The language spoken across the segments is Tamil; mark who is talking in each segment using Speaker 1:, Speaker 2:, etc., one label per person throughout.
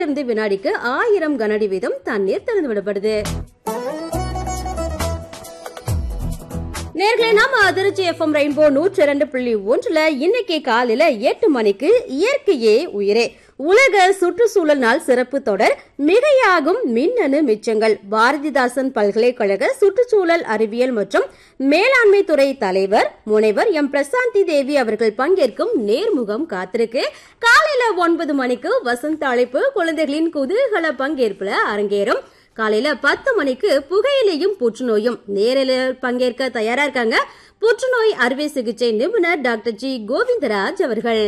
Speaker 1: இருந்து வினாடிக்கு 1000 கனஅடி வீதம் தண்ணீர் திறந்து விடப்படுது. நேர்களே, நாம அதிர்ச்சி FM ரெயின்போ 102.1 இன்னைக்கு காலையில 8 மணிக்கு இயற்கையே உயிரே உலக சுற்றுச்சூழல் நாள் சிறப்பு தொடர் மிகையாகும் மின்னணு மிச்சங்கள் பாரதிதாசன் பல்கலைக்கழக சுற்றுச்சூழல் அறிவியல் மற்றும் மேலாண்மை துறை தலைவர் முனைவர் எம் பிரசாந்தி தேவி அவர்கள் பங்கேற்கும் நேர்முகம் காத்திருக்கு. காலையில 9 மணிக்கு வசந்த அழைப்பு குழந்தைகளின் குதூகல பங்கேற்புல அரங்கேறும். காலையில 10 மணிக்கு புகையிலையும் புற்றுநோயும் நேரில் பங்கேற்க தயாரா இருக்காங்க புற்றுநோய் அறுவை சிகிச்சை நிபுணர் டாக்டர் ஜி கோவிந்தராஜ் அவர்கள்.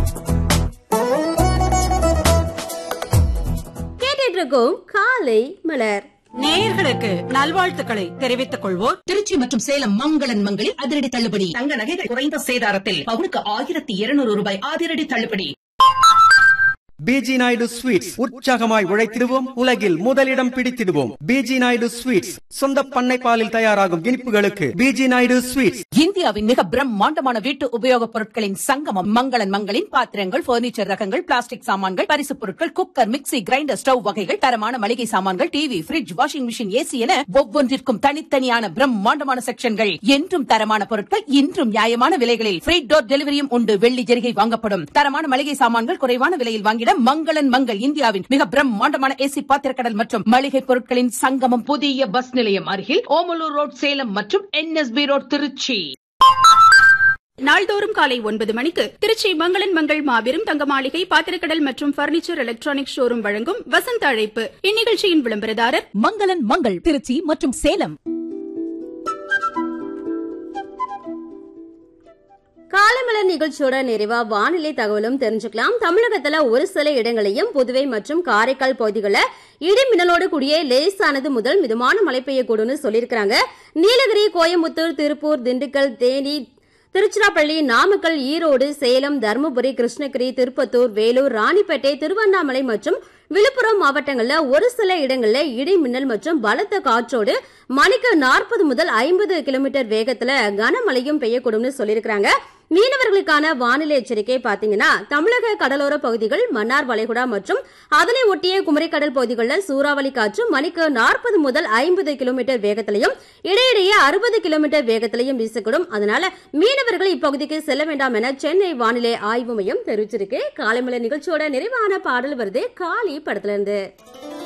Speaker 1: கேட்டுட்டு இருக்கோம் காலை மலர்.
Speaker 2: நேயர்களுக்கு நல்வாழ்த்துக்களை தெரிவித்துக் கொள்வோர்.
Speaker 3: திருச்சி மற்றும் சேலம் மங்களன் மங்களில் அதிரடி தள்ளுபடி.
Speaker 2: தங்க நகைகள் குறைந்த சேதாரத்தில் பவுனுக்கு 1200 ரூபாய் அதிரடி தள்ளுபடி.
Speaker 4: பிஜி நாயுடு ஸ்வீட்ஸ் உற்சாகமாய் உழைத்திடுவோம், உலகில் முதலிடம் பிடித்திடுவோம். பிஜி நாயுடு ஸ்வீட்ஸ் சொந்த பண்ணை பாலில் தயாராகும் இனிப்புகளுக்கு பிஜி நாயுடு ஸ்வீட்ஸ்.
Speaker 3: இந்தியாவின் மிக பிரம்மாண்டமான வீட்டு உபயோகப் பொருட்களின் சங்கமம் மங்களன் மங்களின் பாத்திரங்கள், பர்னிச்சர் ரகங்கள், பிளாஸ்டிக் சாமான்கள், பரிசு பொருட்கள், குக்கர், மிக்ஸி, கிரைண்டர், ஸ்டவ் வகைகள், தரமான மளிகை சாமான்கள், TV, fridge, washing machine, AC என ஒவ்வொன்றிற்கும் தனித்தனியான பிரம்மாண்டமான செக்ஷன்கள். என்றும் தரமான பொருட்கள், இன்றும் நியாயமான விலைகளில் ஃப்ரீ டோர் டெலிவரியும் உண்டு. வெள்ளி ஜெரிகை வாங்கப்படும். தரமான மளிகை சாமான்கள் குறைவான விலையில் வாங்கிட மங்களன் மங்கள் இந்தியாவின் மிக பிரம்மாண்டமான ஏசி பாத்திரக்கடல் மற்றும் மளிகை பொருட்களின் சங்கமம். புதிய பஸ் நிலையம் அருகில் ஓமலூர் ரோட் சேலம் மற்றும் NSB ரோட் திருச்சி.
Speaker 5: நாள்தோறும் காலை 9 மணிக்கு திருச்சி மங்களன் மங்கள் மாபெரும் தங்க மாளிகை பாத்திரக்கடல் மற்றும் பர்னிச்சர் எலக்ட்ரானிக் ஷோரூம் வழங்கும் வசந்த அழைப்பு. இந்நிகழ்ச்சியின் விளம்பரதாரர்
Speaker 3: மங்களன் மங்கள் திருச்சி மற்றும் சேலம்.
Speaker 1: காலைமலர் நிகழ்ச்சியோட நிறைவா வானிலை தகவலும் தெரிஞ்சுக்கலாம். தமிழகத்துல ஒரு சில இடங்களையும் புதுவை மற்றும் காரைக்கால் பகுதிகளில் இடி மின்னலோடு கூடிய லேசானது முதல் மிதமான மழை பெய்யக்கூடும்னு சொல்லியிருக்காங்க. நீலகிரி, கோயம்புத்தூர், திருப்பூர், திண்டுக்கல், தேனி, திருச்சிராப்பள்ளி, நாமக்கல், ஈரோடு, சேலம், தருமபுரி, கிருஷ்ணகிரி, திருப்பத்தூர், வேலூர், ராணிப்பேட்டை, திருவண்ணாமலை மற்றும் விழுப்புரம் மாவட்டங்கள்ல ஒரு சில இடங்கள்ல இடி மின்னல் மற்றும் பலத்த காற்றோடு மணிக்கு 40 முதல் 50 கிலோமீட்டர் வேகத்துல கனமழையும் பெய்யக்கூடும்னு சொல்லியிருக்காங்க. மீனவர்களுக்கான வானிலை எச்சரிக்கை பாத்தீங்கன்னா, தமிழக கடலோர பகுதிகள், மன்னார் வளைகுடா மற்றும் அதனை ஒட்டிய குமரிக்கடல் பகுதிகளில் சூறாவளி காற்று மணிக்கு 40 முதல் 50 கிலோமீட்டர் வேகத்திலையும் இடையிடையே 60 கிலோமீட்டர் வேகத்திலையும் வீசக்கூடும். அதனால மீனவர்கள் இப்பகுதிக்கு செல்ல வேண்டாம் என சென்னை வானிலை ஆய்வு மையம் தெரிவிச்சிருக்கு. காலைமலை நிகழ்ச்சியோட நிறைவான பாடல் வருது காளி படத்துல இருந்து.